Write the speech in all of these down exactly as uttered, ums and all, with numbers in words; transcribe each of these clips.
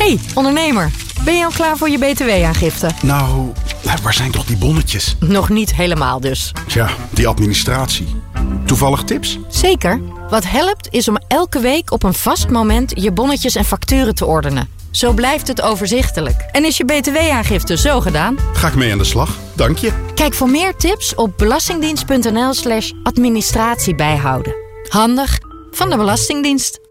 Hey, ondernemer. Ben je al klaar voor je B T W-aangifte? Nou, waar zijn toch die bonnetjes? Nog niet helemaal dus. Tja, die administratie. Toevallig tips? Zeker. Wat helpt is om elke week op een vast moment je bonnetjes en facturen te ordenen. Zo blijft het overzichtelijk. En is je B T W-aangifte zo gedaan? Ga ik mee aan de slag, dank je. Kijk voor meer tips op belastingdienst.nl slash administratie bijhouden. Handig van de Belastingdienst.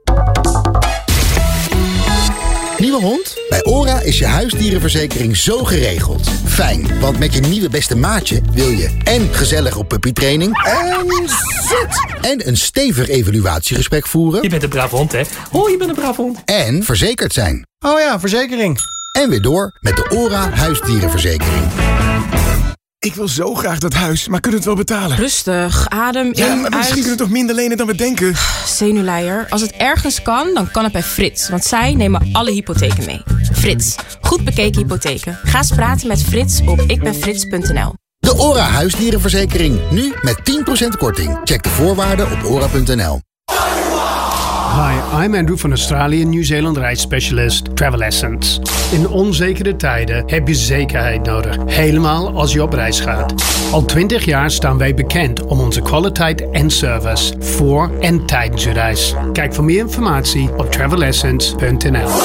Nieuwe hond? Bij ORA is je huisdierenverzekering zo geregeld. Fijn, want met je nieuwe beste maatje wil je en gezellig op puppytraining en zit. En een stevig evaluatiegesprek voeren. Je bent een braaf hond, hè? Oh, je bent een braaf hond. En verzekerd zijn. Oh ja, verzekering. En weer door met de ORA huisdierenverzekering. Ik wil zo graag dat huis, maar kunnen we het wel betalen? Rustig, adem Ja, in, maar misschien uit. kunnen we toch minder lenen dan we denken? Zenuwleier. Als het ergens kan, dan kan het bij Frits. Want zij nemen alle hypotheken mee. Frits. Goed bekeken hypotheken. Ga eens praten met Frits op ikbenfrits punt n l. De ORA huisdierenverzekering. Nu met tien procent korting. Check de voorwaarden op ora punt n l. Hi, I'm Andrew van Australië Nieuw-Zeeland reisspecialist Travel Essence. In onzekere tijden heb je zekerheid nodig, helemaal als je op reis gaat. Al twintig jaar staan wij bekend om onze kwaliteit en service voor en tijdens je reis. Kijk voor meer informatie op travel essence punt n l.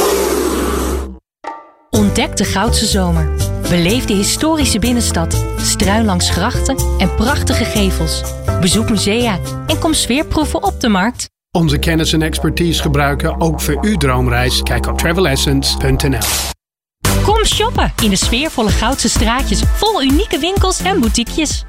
Ontdek de Goudse Zomer. Beleef de historische binnenstad, struin langs grachten en prachtige gevels. Bezoek musea en kom sfeerproeven op de markt. Onze kennis en expertise gebruiken ook voor uw droomreis. Kijk op travel essence punt n l. Kom shoppen in de sfeervolle Goudse straatjes vol unieke winkels en boutiquejes.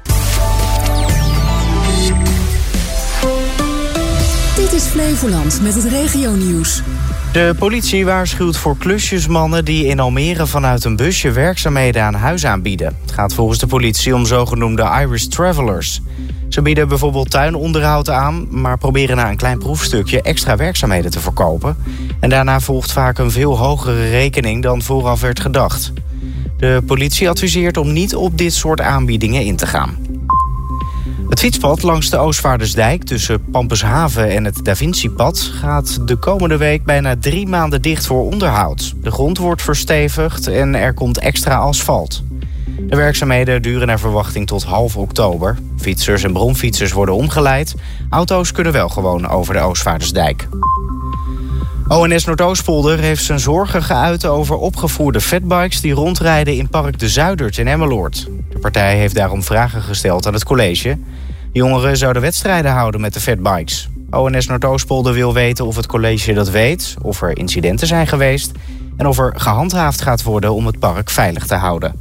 Dit is Flevoland met het regionieuws. De politie waarschuwt voor klusjesmannen die in Almere vanuit een busje werkzaamheden aan huis aanbieden. Het gaat volgens de politie om zogenoemde Irish Travelers. Ze bieden bijvoorbeeld tuinonderhoud aan, maar proberen na een klein proefstukje extra werkzaamheden te verkopen. En daarna volgt vaak een veel hogere rekening dan vooraf werd gedacht. De politie adviseert om niet op dit soort aanbiedingen in te gaan. Het fietspad langs de Oostvaardersdijk tussen Pampushaven en het Da Vinci-pad gaat de komende week bijna drie maanden dicht voor onderhoud. De grond wordt verstevigd en er komt extra asfalt. De werkzaamheden duren naar verwachting tot half oktober. Fietsers en bromfietsers worden omgeleid. Auto's kunnen wel gewoon over de Oostvaardersdijk. O N S Noordoostpolder heeft zijn zorgen geuit over opgevoerde fatbikes die rondrijden in Park de Zuidert in Emmeloord. De partij heeft daarom vragen gesteld aan het college. Jongeren zouden wedstrijden houden met de fatbikes. O N S Noordoostpolder wil weten of het college dat weet, of er incidenten zijn geweest en of er gehandhaafd gaat worden om het park veilig te houden.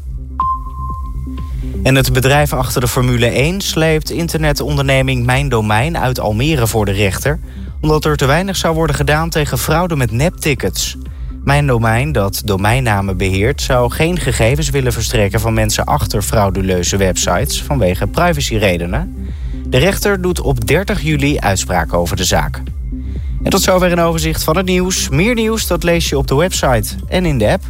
En het bedrijf achter de Formule één sleept internetonderneming Mijn Domein uit Almere voor de rechter, omdat er te weinig zou worden gedaan tegen fraude met neptickets. Mijn Domein, dat domeinnamen beheert, zou geen gegevens willen verstrekken van mensen achter frauduleuze websites vanwege privacyredenen. De rechter doet op dertig juli uitspraak over de zaak. En tot zover een overzicht van het nieuws. Meer nieuws dat lees je op de website en in de app.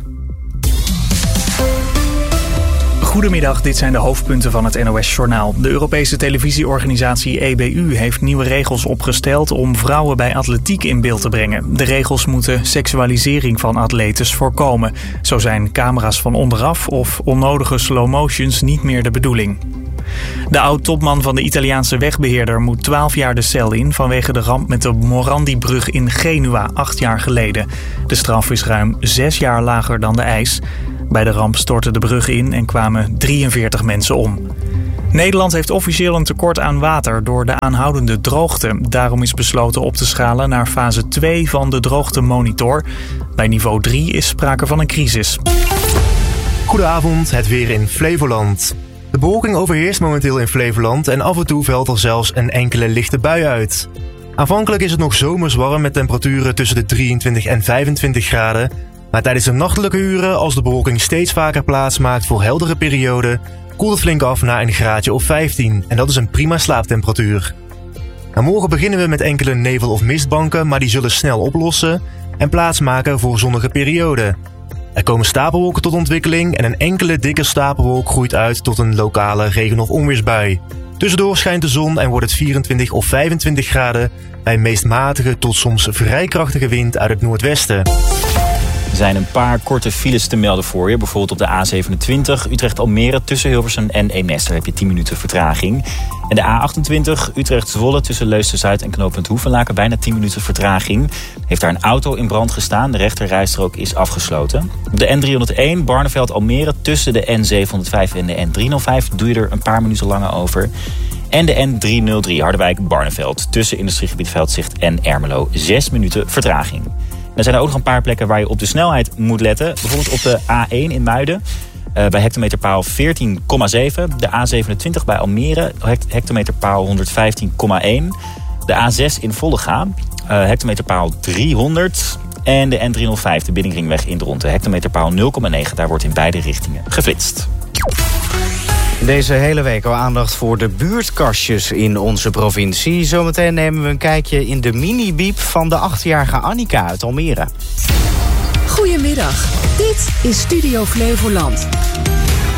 Goedemiddag, dit zijn de hoofdpunten van het N O S-journaal. De Europese televisieorganisatie E B U heeft nieuwe regels opgesteld om vrouwen bij atletiek in beeld te brengen. De regels moeten seksualisering van atletes voorkomen. Zo zijn camera's van onderaf of onnodige slow motions niet meer de bedoeling. De oud-topman van de Italiaanse wegbeheerder moet twaalf jaar de cel in vanwege de ramp met de Morandi-brug in Genua acht jaar geleden. De straf is ruim zes jaar lager dan de eis. Bij de ramp stortte de brug in en kwamen drieënveertig mensen om. Nederland heeft officieel een tekort aan water door de aanhoudende droogte. Daarom is besloten op te schalen naar fase twee van de droogtemonitor. Bij niveau drie is sprake van een crisis. Goedenavond, het weer in Flevoland. De bewolking overheerst momenteel in Flevoland en af en toe valt er zelfs een enkele lichte bui uit. Aanvankelijk is het nog zomers warm met temperaturen tussen de drieëntwintig en vijfentwintig graden. Maar tijdens de nachtelijke uren, als de bewolking steeds vaker plaatsmaakt voor heldere perioden, koelt het flink af naar een graadje of vijftien. En dat is een prima slaaptemperatuur. En morgen beginnen we met enkele nevel- of mistbanken, maar die zullen snel oplossen en plaatsmaken voor zonnige perioden. Er komen stapelwolken tot ontwikkeling en een enkele dikke stapelwolk groeit uit tot een lokale regen- of onweersbui. Tussendoor schijnt de zon en wordt het vierentwintig of vijfentwintig graden bij een meest matige tot soms vrij krachtige wind uit het noordwesten. Er zijn een paar korte files te melden voor je. Bijvoorbeeld op de A zevenentwintig Utrecht-Almere tussen Hilversum en Eemnes. Daar heb je tien minuten vertraging. En de A achtentwintig Utrecht-Zwolle tussen Leusden-Zuid en knooppunt Hoevenlaken. Bijna tien minuten vertraging. Heeft daar een auto in brand gestaan. De rechterrijstrook is afgesloten. Op de N driehonderdéén Barneveld-Almere tussen de N zevenhonderdvijf en de N driehonderdvijf doe je er een paar minuten langer over. En de N driehonderddrie Harderwijk-Barneveld tussen industriegebied Veldzicht en Ermelo. Zes minuten vertraging. Er zijn er ook nog een paar plekken waar je op de snelheid moet letten. Bijvoorbeeld op de A één in Muiden. Uh, bij hectometerpaal veertien komma zeven. De A zevenentwintig bij Almere. Hect- hectometerpaal honderdvijftien komma één. De A zes in Vollega. Uh, hectometerpaal driehonderd. En de N driehonderdvijf, de Biddingringweg in Dronten. Hectometerpaal nul komma negen. Daar wordt in beide richtingen geflitst. Deze hele week al aandacht voor de buurtkastjes in onze provincie. Zometeen nemen we een kijkje in de mini-biep van de achtjarige Annika uit Almere. Goedemiddag, dit is Studio Flevoland.